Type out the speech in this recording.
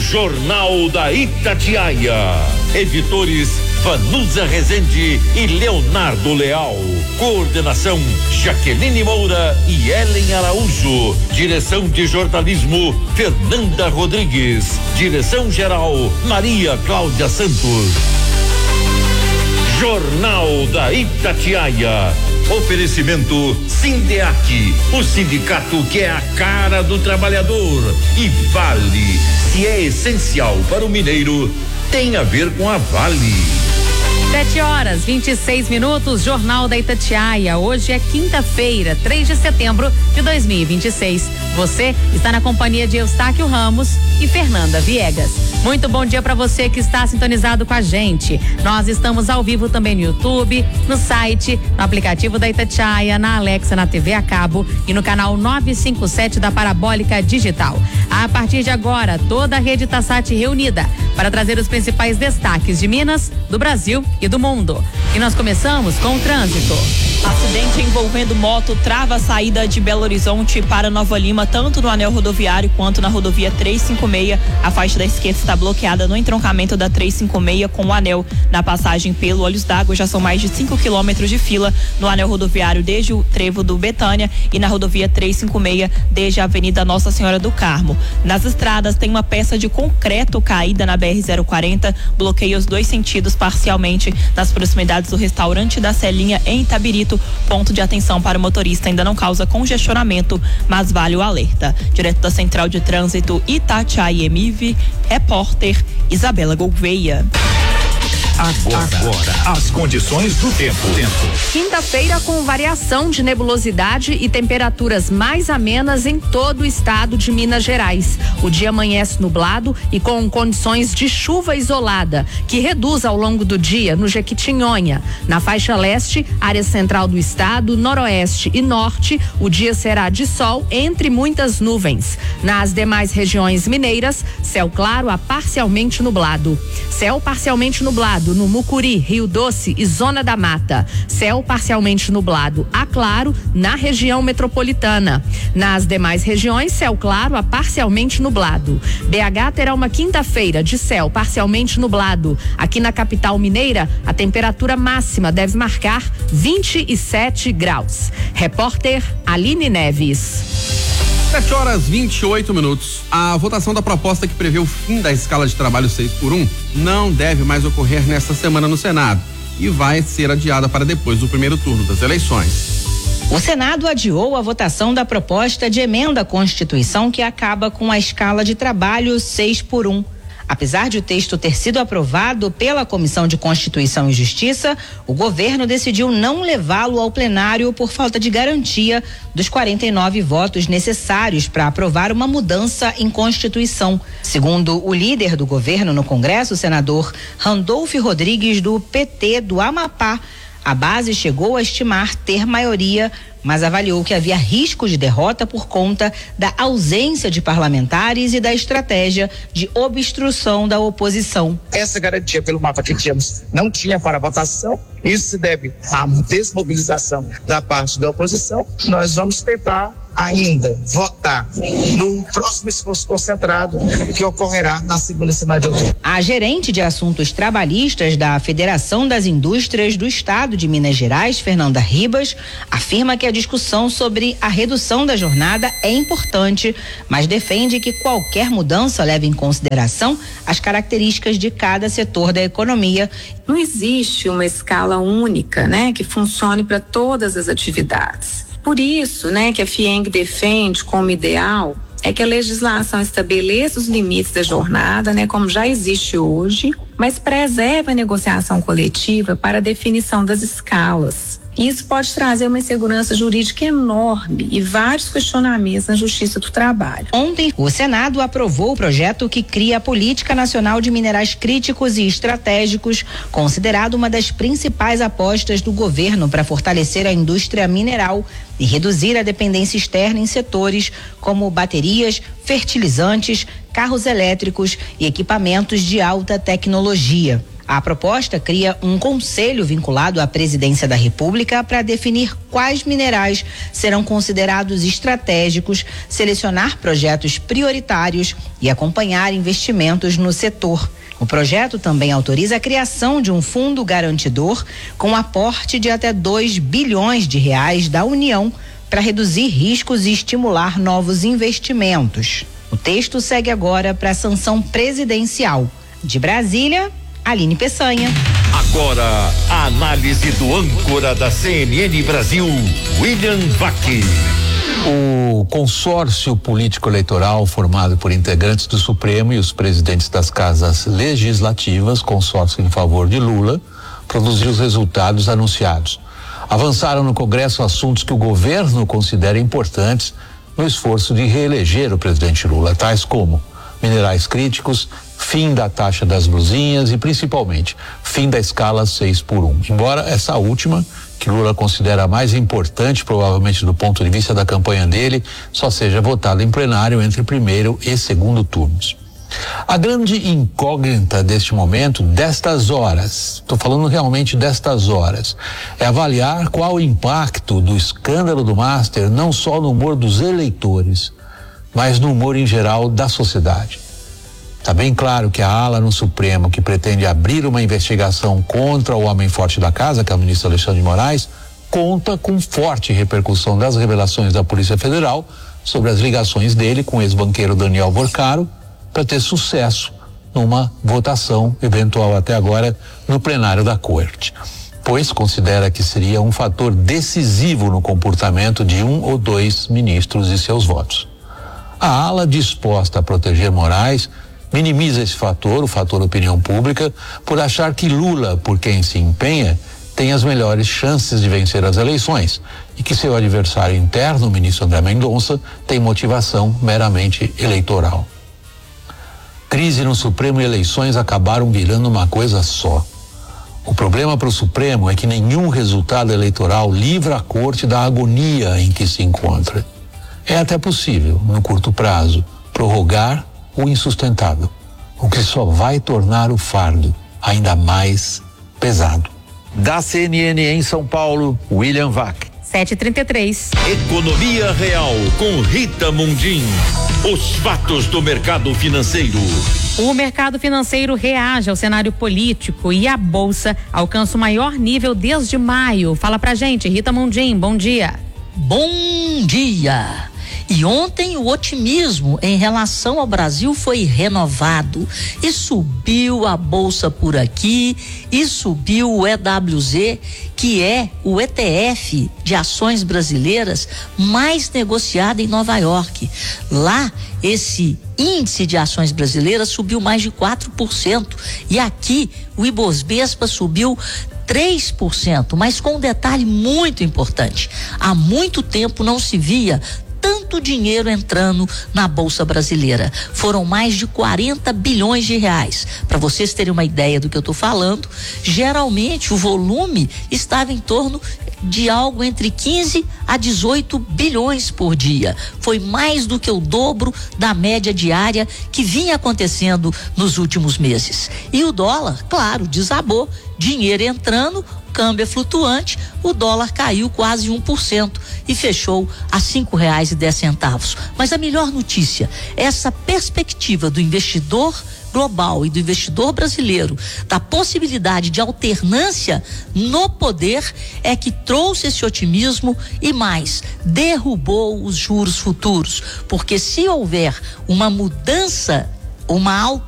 Jornal da Itatiaia. Editores Vanusa Rezende e Leonardo Leal. Coordenação Jaqueline Moura e Ellen Araújo. Direção de jornalismo Fernanda Rodrigues. Direção geral Maria Cláudia Santos. Jornal da Itatiaia. Oferecimento Sindeac, o sindicato que é a cara do trabalhador. E Vale, se é essencial para o mineiro, tem a ver com a Vale. 7h26, Jornal da Itatiaia. Hoje é quinta-feira, 3 de setembro de 2026. Você está na companhia de Eustáquio Ramos e Fernanda Viegas. Muito bom dia para você que está sintonizado com a gente. Nós estamos ao vivo também no YouTube, no site, no aplicativo da Itatiaia, na Alexa, na TV a cabo e no canal 957 da Parabólica Digital. A partir de agora, toda a rede Tassat reunida para trazer os principais destaques de Minas, do Brasil e do mundo. E nós começamos com o trânsito. Acidente envolvendo moto trava a saída de Belo Horizonte para Nova Lima, tanto no anel rodoviário quanto na rodovia 356. A faixa da esquerda está bloqueada no entroncamento da 356 com o anel. Na passagem pelo Olhos d'Água já são mais de 5 quilômetros de fila no anel rodoviário desde o trevo do Betânia e na rodovia 356 desde a Avenida Nossa Senhora do Carmo. Nas estradas tem uma peça de concreto caída na BR-040, bloqueia os dois sentidos parcialmente nas proximidades do restaurante da Celinha em Itabirito. Ponto de atenção para o motorista, ainda não causa congestionamento, mas vale o alerta. Direto da Central de Trânsito Itatiaia Emive, repórter Isabela Gouveia. Agora, as condições do tempo. Quinta-feira com variação de nebulosidade e temperaturas mais amenas em todo o estado de Minas Gerais. O dia amanhece nublado e com condições de chuva isolada, que reduz ao longo do dia no Jequitinhonha. Na faixa leste, área central do estado, noroeste e norte, o dia será de sol entre muitas nuvens. Nas demais regiões mineiras, céu claro a parcialmente nublado. Céu parcialmente nublado no Mucuri, Rio Doce e Zona da Mata. Céu parcialmente nublado a claro na região metropolitana. Nas demais regiões, céu claro a parcialmente nublado. BH terá uma quinta-feira de céu parcialmente nublado. Aqui na capital mineira, a temperatura máxima deve marcar 27 graus. Repórter Aline Neves. 7h28. A votação da proposta que prevê o fim da escala de trabalho 6x1 não deve mais ocorrer nesta semana no Senado e vai ser adiada para depois do primeiro turno das eleições. O Senado adiou a votação da proposta de emenda à Constituição que acaba com a escala de trabalho 6x1. Apesar de o texto ter sido aprovado pela Comissão de Constituição e Justiça, o governo decidiu não levá-lo ao plenário por falta de garantia dos 49 votos necessários para aprovar uma mudança em Constituição. Segundo o líder do governo no Congresso, o senador Randolfo Rodrigues, do PT do Amapá, a base chegou a estimar ter maioria, mas avaliou que havia risco de derrota por conta da ausência de parlamentares e da estratégia de obstrução da oposição. Essa garantia pelo mapa que tínhamos não tinha para votação. Isso se deve à desmobilização da parte da oposição. Nós vamos tentar ainda votar no próximo esforço concentrado que ocorrerá na segunda semana de outubro. A gerente de assuntos trabalhistas da Federação das Indústrias do Estado de Minas Gerais, Fernanda Ribas, afirma que a discussão sobre a redução da jornada é importante, mas defende que qualquer mudança leve em consideração as características de cada setor da economia. Não existe uma escala única, né, que funcione para todas as atividades. Por isso, né, que a FIENG defende como ideal é que a legislação estabeleça os limites da jornada, né, como já existe hoje, mas preserve a negociação coletiva para a definição das escalas. Isso pode trazer uma insegurança jurídica enorme e vários questionamentos na Justiça do Trabalho. Ontem, o Senado aprovou o projeto que cria a Política Nacional de Minerais Críticos e Estratégicos, considerado uma das principais apostas do governo para fortalecer a indústria mineral e reduzir a dependência externa em setores como baterias, fertilizantes, carros elétricos e equipamentos de alta tecnologia. A proposta cria um conselho vinculado à presidência da República para definir quais minerais serão considerados estratégicos, selecionar projetos prioritários e acompanhar investimentos no setor. O projeto também autoriza a criação de um fundo garantidor com aporte de até 2 bilhões de reais da União para reduzir riscos e estimular novos investimentos. O texto segue agora para a sanção presidencial. De Brasília, Aline Peçanha. Agora, a análise do âncora da CNN Brasil, William Vac. O consórcio político-eleitoral formado por integrantes do Supremo e os presidentes das casas legislativas, consórcio em favor de Lula, produziu os resultados anunciados. Avançaram no Congresso assuntos que o governo considera importantes no esforço de reeleger o presidente Lula, tais como minerais críticos, fim da taxa das blusinhas e, principalmente, fim da escala 6x1. Embora essa última, que Lula considera a mais importante, provavelmente do ponto de vista da campanha dele, só seja votada em plenário entre primeiro e segundo turnos. A grande incógnita deste momento, destas horas, estou falando realmente destas horas, é avaliar qual o impacto do escândalo do Master, não só no humor dos eleitores, mas no humor em geral da sociedade. Está bem claro que a ala no Supremo, que pretende abrir uma investigação contra o homem forte da casa, que é o ministro Alexandre de Moraes, conta com forte repercussão das revelações da Polícia Federal sobre as ligações dele com o ex-banqueiro Daniel Borcaro para ter sucesso numa votação eventual até agora no plenário da Corte, pois considera que seria um fator decisivo no comportamento de um ou dois ministros e seus votos. A ala disposta a proteger Moraes minimiza esse fator, o fator opinião pública, por achar que Lula, por quem se empenha, tem as melhores chances de vencer as eleições e que seu adversário interno, o ministro André Mendonça, tem motivação meramente eleitoral. Crise no Supremo e eleições acabaram virando uma coisa só. O problema para o Supremo é que nenhum resultado eleitoral livra a corte da agonia em que se encontra. É até possível, no curto prazo, prorrogar o insustentável, o que só vai tornar o fardo ainda mais pesado. Da CNN em São Paulo, William Vac. 7h33. Economia Real com Rita Mundim. Os fatos do mercado financeiro. O mercado financeiro reage ao cenário político e a bolsa alcança o maior nível desde maio. Fala pra gente, Rita Mundim, bom dia. Bom dia. E ontem o otimismo em relação ao Brasil foi renovado e subiu a bolsa por aqui e subiu o EWZ, que é o ETF de ações brasileiras mais negociado em Nova York. Lá, esse índice de ações brasileiras subiu mais de 4% e aqui o Ibovespa subiu 3%, mas com um detalhe muito importante. Há muito tempo não se via tanto dinheiro entrando na Bolsa Brasileira. Foram mais de 40 bilhões de reais. Para vocês terem uma ideia do que eu estou falando, geralmente o volume estava em torno de algo entre 15 a 18 bilhões por dia. Foi mais do que o dobro da média diária que vinha acontecendo nos últimos meses. E o dólar, claro, desabou. Dinheiro entrando, câmbio é flutuante, o dólar caiu quase 1% e fechou a R$5,10. Mas a melhor notícia, essa perspectiva do investidor global e do investidor brasileiro, da possibilidade de alternância no poder, é que trouxe esse otimismo e mais, derrubou os juros futuros, porque se houver uma mudança, uma